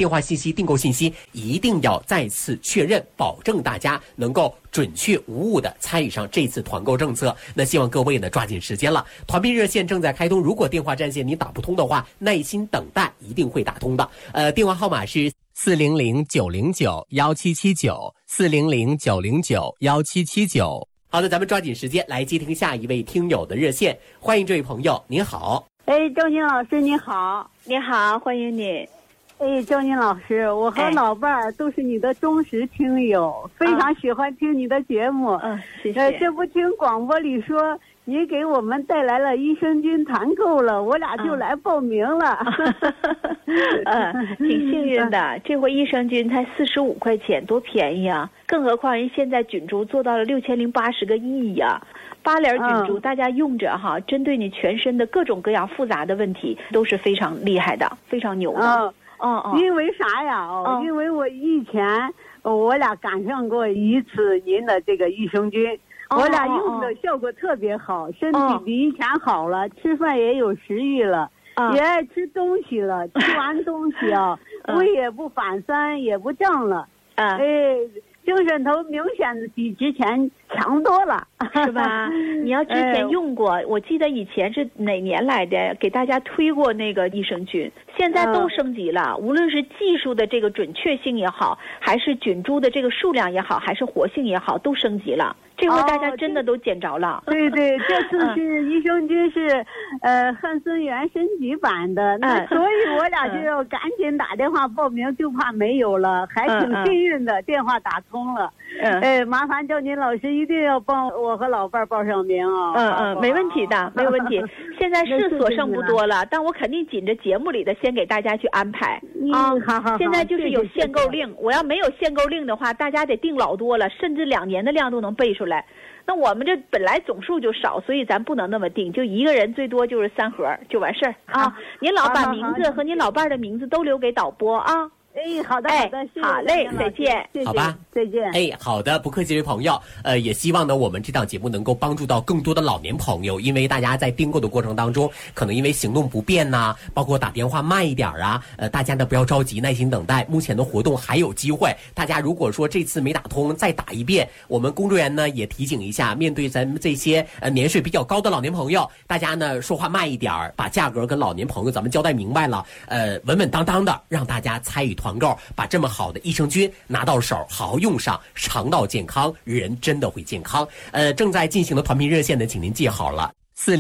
电话信息、订购信息一定要再次确认，保证大家能够准确无误的参与上这次团购政策。那希望各位呢抓紧时间了，团聘热线正在开通，如果电话占线你打不通的话，耐心等待，一定会打通的。电话号码是400-909-1779，400-909-1779。好的，咱们抓紧时间来接听下一位听友的热线。欢迎这位朋友，您好。 周宁老师你好。 你好，欢迎你。 周宁老师，我和老伴儿都是你的忠实听友，非常喜欢听你的节目。 谢谢。 这不听广播里说你给我们带来了益生菌团购了，我俩就来报名了。 挺幸运的，这回益生菌才45块钱，多便宜啊！更何况人现在菌株做到了6080个亿呀。8联菌株大家用着哈，针对你全身的各种各样复杂的问题都是非常厉害的，非常牛的。 因为啥呀？因为我以前我俩赶上过一次您的这个益生菌，我俩用的效果特别好，身体比以前好了，吃饭也有食欲了，也爱吃东西了，吃完东西胃也不反酸，也不胀了，精神头明显的比之前强多了， 是吧？你要之前用过，我记得以前是哪年来的，给大家推过那个益生菌，现在都升级了，无论是技术的这个准确性也好，还是菌株的这个数量也好，还是活性也好，都升级了。这回大家真的都捡着了。 对，这次是益生菌是汉森源升级版的，那所以我俩就要赶紧打电话报名，就怕没有了，还挺幸运的，电话打通了。麻烦叫您老师一定要帮我和老伴报上名啊。 没问题的，没有问题。现在是所剩不多了，但我肯定紧着节目里的先给大家去安排好。 现在就是有限购令，我要没有限购令的话，大家得订老多了，甚至2年的量都能备出来。那我们这本来总数就少，所以咱不能那么定，就一个人最多就是3盒就完事儿啊。您老把名字和您老伴的名字都留给导播啊。 好的，谢谢。 好嘞，再见。 好吧， 再见。 好的，不客气，这位朋友。也希望呢，我们这档节目能够帮助到更多的老年朋友，因为大家在订购的过程当中，可能因为行动不便呐，包括打电话慢一点啊，大家呢不要着急，耐心等待。目前的活动还有机会，大家如果说这次没打通，再打一遍。我们工作人员呢也提醒一下，面对咱们这些年岁比较高的老年朋友，大家呢说话慢一点，把价格跟老年朋友咱们交代明白了，稳稳当当的，让大家参与团购，把这么好的益生菌拿到手，好好用上，肠道健康，人真的会健康。正在进行的团聘热线呢，请您记好了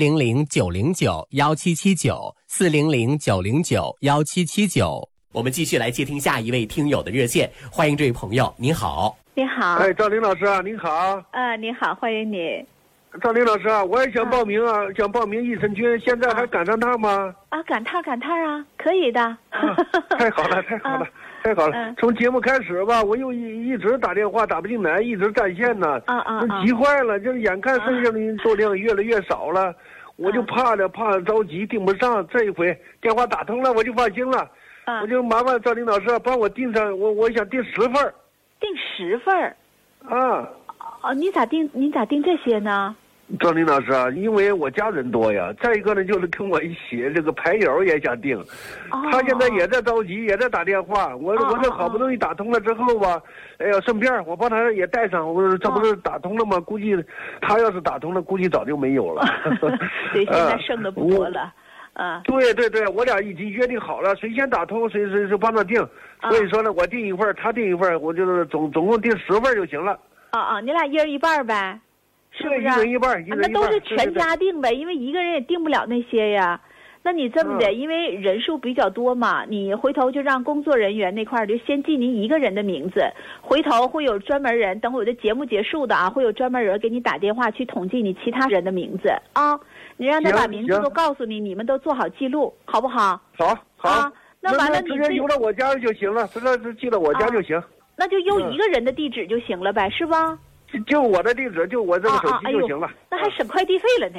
，400-909-1779，400-909-1779。我们继续来接听下一位听友的热线，欢迎这位朋友，您好。 你好。 赵林老师啊，您好。 你好，欢迎你。 赵林老师啊，我也想报名想报名益生菌，现在还赶上趟吗？ 赶趟啊，可以的。 太好了。从节目开始吧，我又一直打电话打不进来，一直占线呢。急坏了，就是眼看身上的数量越来越少了，我就怕着急订不上。这一回电话打通了，我就放心了。我就麻烦赵林老师帮我订上，我想订10份。 订10份？你咋订这些呢？ 赵林老师啊，因为我家人多呀，再一个呢就是跟我一起这个牌友也想订，他现在也在着急，也在打电话。我这好不容易打通了之后吧，顺便我帮他也带上，这不是打通了吗？估计他要是打通了，估计早就没有了。 对，现在剩的不多了。 对，我俩已经约定好了，谁先打通谁帮他订。所以说呢，我订一份，他订一份，我就是总共订10份就行了。 你俩一人一半呗。是不是？ 一人一半， 那都是全家订呗，因为一个人也订不了那些呀。那你这么的，因为人数比较多嘛，你回头就让工作人员那块就先记您一个人的名字，回头会有专门人，等会我的节目结束的会有专门人给你打电话去统计你其他人的名字你让他把名字都告诉你，你们都做好记录，好不好？ 好。 那完了你直接邮到我家就行了，直接寄到我家就行。 那就邮一个人的地址就行了呗，是吧？ 就我的地址，就我这个手机就行了。 那还省快递费了呢。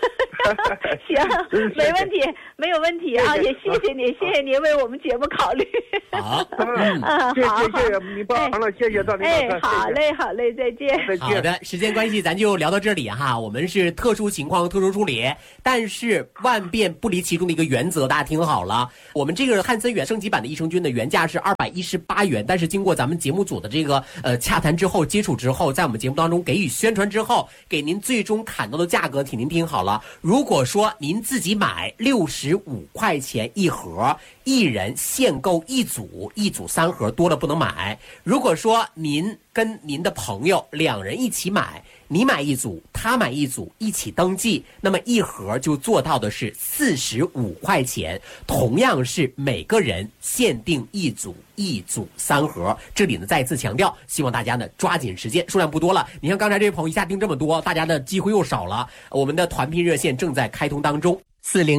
行，没问题，没有问题啊！也谢谢您，谢谢您为我们节目考虑。 好， 谢谢你帮忙了，谢谢赵领导。 好嘞，好嘞，再见。 好的，时间关系咱就聊到这里哈。我们是特殊情况特殊处理，但是万变不离其中的一个原则，大家听好了。我们这个汉森远升级版的益生菌的原价是218元，但是经过咱们节目组的这个洽谈之后、接触之后，在我们节目当中给予宣传之后，给您最终砍到的价格，请您听好了。如果说您自己买65块钱一盒，一人限购一组3盒，多了不能买。如果说您跟您的朋友2人一起买，你买一组，他买一组，一起登记，那么一盒就做到的是45块钱，同样是每个人限定一组3盒。这里呢再次强调，希望大家呢抓紧时间，数量不多了。你像刚才这位朋友一下订这么多，大家的机会又少了。我们的团聘热线正在开通当中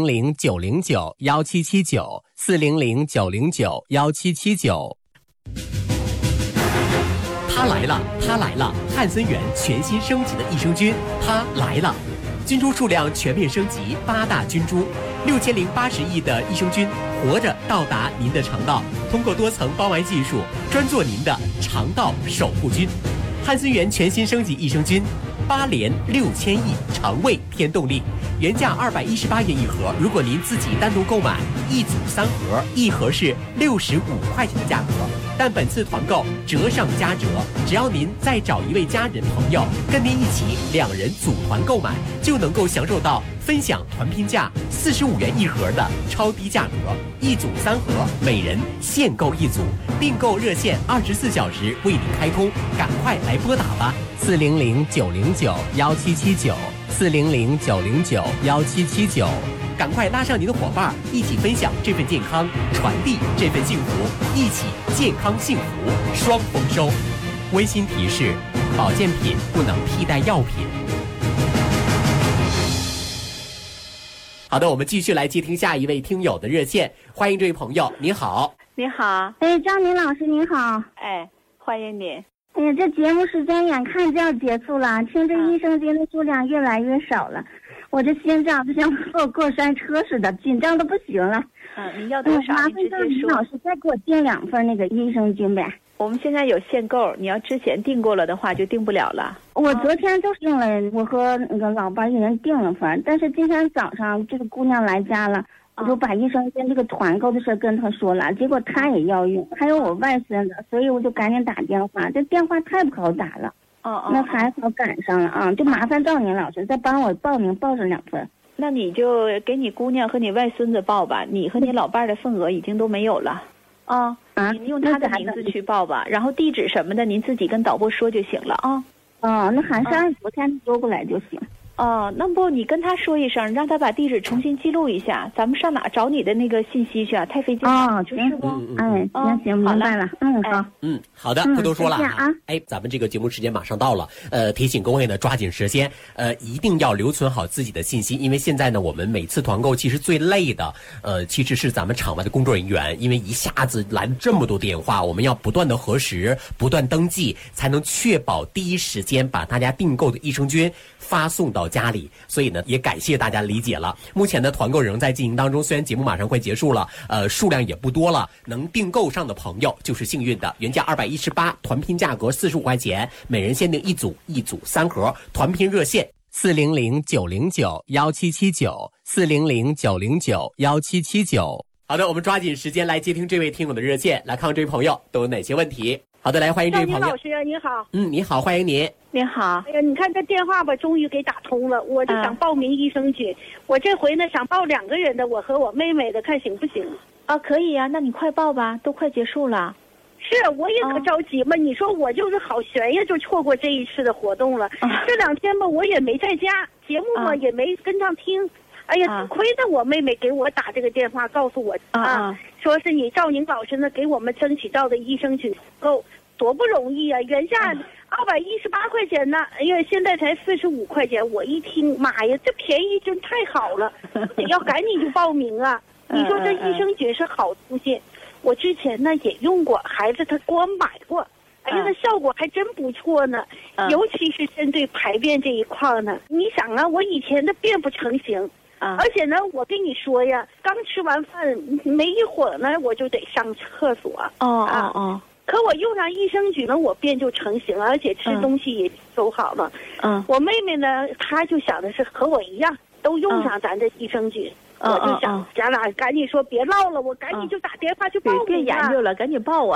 ，400-909-1779，400-909-1779。它来了，它来了！汉森源全新升级的益生菌，它来了！菌株数量全面升级，8大菌株，6080亿的益生菌，活着到达您的肠道，通过多层包埋技术，专做您的肠道守护菌。汉森源全新升级益生菌，8连6000亿肠胃添动力，原价218元一盒，如果您自己单独购买一组3盒，一盒是65块钱的价格。但本次团购折上加折，只要您再找一位家人朋友跟您一起2人组团购买，就能够享受到分享团拼价45元一盒的超低价格，一组3盒，每人限购一组。订购热线24小时为您开通，赶快来拨打吧！400-909-1779，400-909-1779，赶快拉上您的伙伴，一起分享这份健康，传递这份幸福，一起健康幸福双丰收。温馨提示：保健品不能替代药品。好的，我们继续来接听下一位听友的热线，欢迎这位朋友，你好。 你好， 张宁老师您好， 欢迎你。 哎呀，这节目时间眼看就要结束了，听这益生菌的数量越来越少了，我这心脏就像坐过山车似的，紧张的不行了。 您要多少？ 麻烦张宁老师再给我订2份那个益生菌呗。 我们现在有限购，你要之前订过了的话就订不了了。 我昨天就订了，我和那个老伴一人订了份，但是今天早上这个姑娘来家了，我就把益生菌这个团购的事跟她说了，结果她也要用，还有我外孙子，所以我就赶紧打电话，这电话太不好打了。那还好赶上了啊，就麻烦赵宁老师再帮我报名报上2份。 那你就给你姑娘和你外孙子报吧，你和你老伴的份额已经都没有了。您用他的名字去报吧，然后地址什么的您自己跟导播说就行了啊。 那还是按昨天说过来就行。 那不你跟他说一声，让他把地址重新记录一下，咱们上哪找你的那个信息去啊？太费劲了。 行不？行，明白了。好。 好的，不多说了啊。咱们这个节目时间马上到了，提醒各位呢，抓紧时间，一定要留存好自己的信息，因为现在呢，我们每次团购其实最累的，其实是咱们场外的工作人员，因为一下子来这么多电话，我们要不断的核实，不断登记，才能确保第一时间把大家订购的益生菌发送到家里，所以呢，也感谢大家理解了。目前的团购仍在进行当中，虽然节目马上快结束了，数量也不多了，能订购上的朋友就是幸运的。原价218，团拼价格45块钱，每人限定一组3盒。团拼热线400-909-1779，400-909-1779。好的，我们抓紧时间来接听这位听友的热线，来看看这位朋友都有哪些问题。好的，来欢迎这位朋友。 赵宁老师你好。 你好，欢迎您。 您好。 哎呀，你看这电话吧，终于给打通了。我就想报名益生菌，我这回呢想报2个人的，我和我妹妹的，看行不行？ 可以呀，那你快报吧，都快结束了。 是，我也可着急嘛。你说我就是好悬呀，就错过这一次的活动了。这2天吧，我也没在家，节目嘛也没跟上听。哎呀，亏得我妹妹给我打这个电话，告诉我说是你赵宁老师呢给我们争取到的益生菌购，多不容易啊！原价218块钱呢，哎呀，现在才45块钱。我一听，妈呀，这便宜真太好了，得要赶紧就报名啊！你说这益生菌是好东西，我之前呢也用过，孩子他给我买过。 哎呀，那效果还真不错呢，尤其是针对排便这一块呢。你想啊，我以前的便不成形。而且呢，我跟你说呀，刚吃完饭没一会儿呢，我就得上厕所。可我用上益生菌呢，我便就成型了，而且吃东西也都好了。我妹妹呢，她就想的是和我一样，都用上咱这益生菌。我就想，咱俩赶紧说别唠了，我赶紧就打电话去报你。 别研究了，赶紧报我。